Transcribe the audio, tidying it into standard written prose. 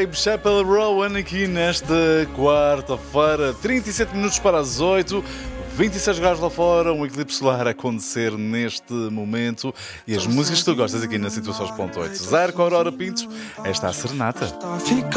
Babe, Chapel Rowan, aqui nesta quarta-feira, 37 minutos para as 8, 26 graus lá fora, um eclipse solar a acontecer neste momento e as músicas que tu gostas aqui na Situações.8. Zarco Aurora Pinto, esta é a Serenata.